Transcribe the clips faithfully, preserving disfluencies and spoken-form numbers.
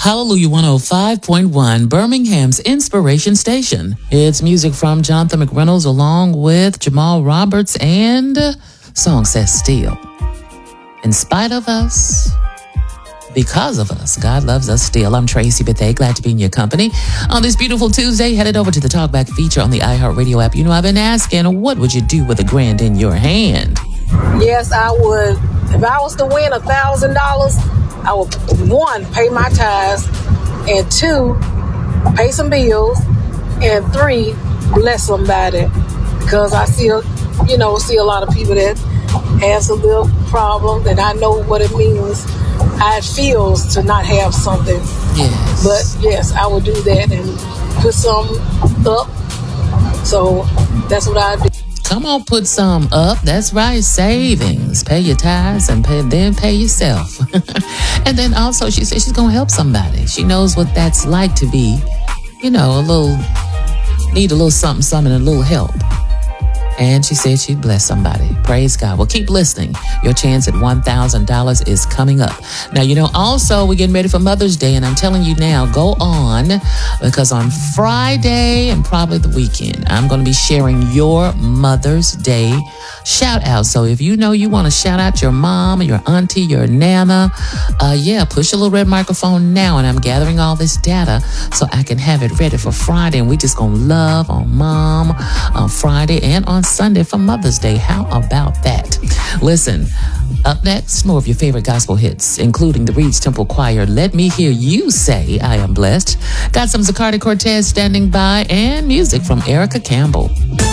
Hallelujah one oh five point one, Birmingham's Inspiration Station. It's music from Jonathan McReynolds along with Jamal Roberts, and uh, song says still. In spite of us, because of us, God loves us still. I'm Tracy Bethea, glad to be in your company. On this beautiful Tuesday, headed over to the Talkback feature on the iHeartRadio app. You know, I've been asking, what would you do with a grand in your hand? Yes, I would. If I was to win a thousand dollars, I would, one, pay my tithes, and two, pay some bills, and three, bless somebody. Because I see, you know, see a lot of people that have some little problems, and I know what it means, how it feels to not have something. Yes. But yes, I would do that and put some up. So that's what I do. Come on, put some up. That's right. Savings. Pay your tithes and pay, then pay yourself. And then also she said she's going to help somebody. She knows what that's like to be, you know, a little, need a little something, something, and a little help. And she said she'd bless somebody. Praise God. Well, keep listening. Your chance at one thousand dollars is coming up. Now, you know, also, we're getting ready for Mother's Day, and I'm telling you now, go on, because on Friday and probably the weekend, I'm going to be sharing your Mother's Day shout out. So if you know you want to shout out your mom, your auntie, your nana, uh, yeah, push a little red microphone now, and I'm gathering all this data so I can have it ready for Friday, and we just going to love on mom on Friday and on Sunday for Mother's Day. How about that? Listen, up next, more of your favorite gospel hits, including the Reed's Temple Choir. Let me hear you say I am blessed. Got some Zacardi Cortez standing by, and music from Erica Campbell.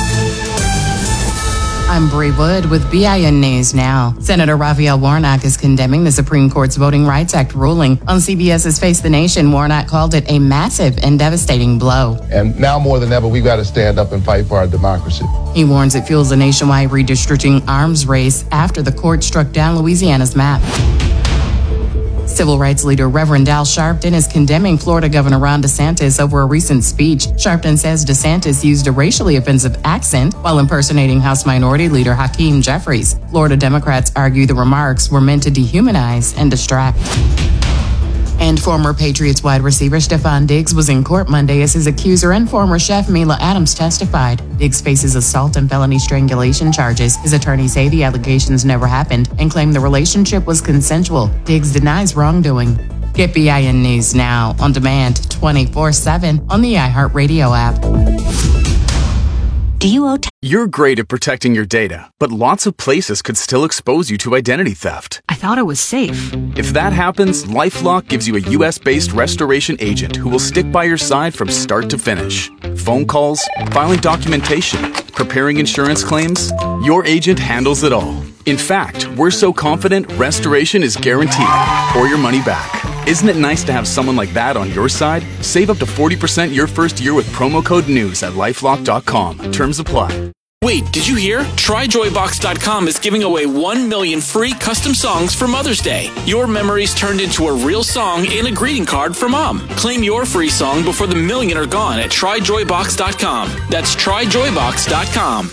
I'm Bree Wood with B I N News Now. Senator Raphael Warnock is condemning the Supreme Court's Voting Rights Act ruling. On CBS's Face the Nation, Warnock called it a massive and devastating blow. And now more than ever, we've got to stand up and fight for our democracy. He warns it fuels a nationwide redistricting arms race after the court struck down Louisiana's map. Civil rights leader Reverend Al Sharpton is condemning Florida Governor Ron DeSantis over a recent speech. Sharpton says DeSantis used a racially offensive accent while impersonating House Minority Leader Hakeem Jeffries. Florida Democrats argue the remarks were meant to dehumanize and distract. And former Patriots wide receiver Stephon Diggs was in court Monday as his accuser and former chef Mila Adams testified. Diggs faces assault and felony strangulation charges. His attorneys say the allegations never happened and claim the relationship was consensual. Diggs denies wrongdoing. Get B I N News Now on demand twenty-four seven on the iHeartRadio app. Do you owe t- You're great at protecting your data, but lots of places could still expose you to identity theft. I thought it was safe. If that happens, LifeLock gives you a U S-based restoration agent who will stick by your side from start to finish. Phone calls, filing documentation, preparing insurance claims, your agent handles it all. In fact, we're so confident restoration is guaranteed or your money back. Isn't it nice to have someone like that on your side? Save up to forty percent your first year with promo code NEWS at lifelock dot com. Terms apply. Wait, did you hear? Try Joy Box dot com is giving away one million free custom songs for Mother's Day. Your memories turned into a real song and a greeting card for Mom. Claim your free song before the million are gone at Try Joy Box dot com. That's Try Joy Box dot com.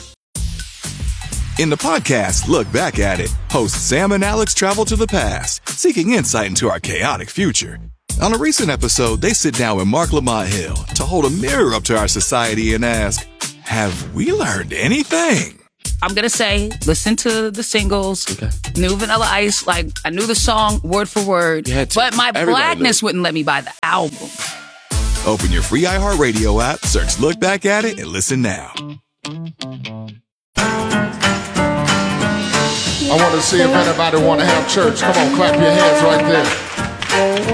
In the podcast, Look Back at It, hosts Sam and Alex travel to the past, seeking insight into our chaotic future. On a recent episode, they sit down with Mark Lamont Hill to hold a mirror up to our society and ask, have we learned anything? I'm going to say, listen to the singles, okay. New Vanilla Ice, like, I knew the song word for word, but my blackness wouldn't let me buy the album. Open your free iHeartRadio app, search Look Back at It, and listen now. I want to see if anybody want to have church. Come on, clap your hands right there.